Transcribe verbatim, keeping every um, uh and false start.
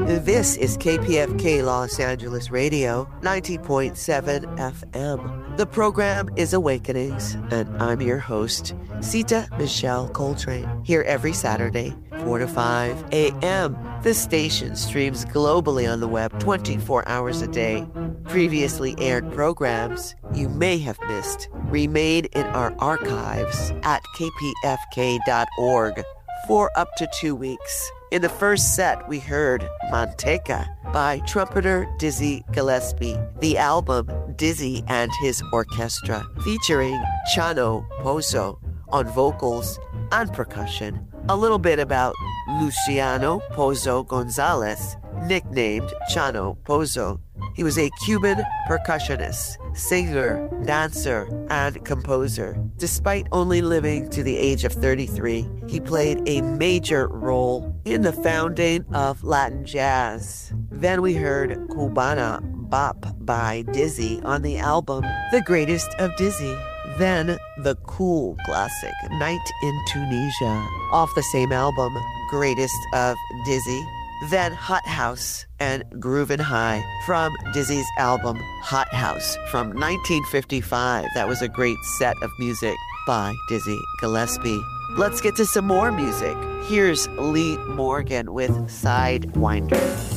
This is K P F K Los Angeles Radio, ninety point seven F M. The program is Awakenings, and I'm your host, Sita Michelle Coltrane, here every Saturday, four to five a.m. The station streams globally on the web twenty-four hours a day. Previously aired programs you may have missed remain in our archives at k p f k dot org for up to two weeks. In the first set, we heard Manteca by trumpeter Dizzy Gillespie, the album Dizzy and His Orchestra, featuring Chano Pozo on vocals and percussion. A little bit about Luciano Pozo Gonzalez, nicknamed Chano Pozo. He was a Cuban percussionist, singer, dancer, and composer. Despite only living to the age of thirty-three, he played a major role in the founding of Latin jazz. Then we heard Cubana Bop by Dizzy on the album The Greatest of Dizzy. Then the cool classic Night in Tunisia off the same album, Greatest of Dizzy. Then Hot House and Groovin' High from Dizzy's album Hot House from nineteen fifty-five. That was a great set of music by Dizzy Gillespie. Let's get to some more music. Here's Lee Morgan with Sidewinder.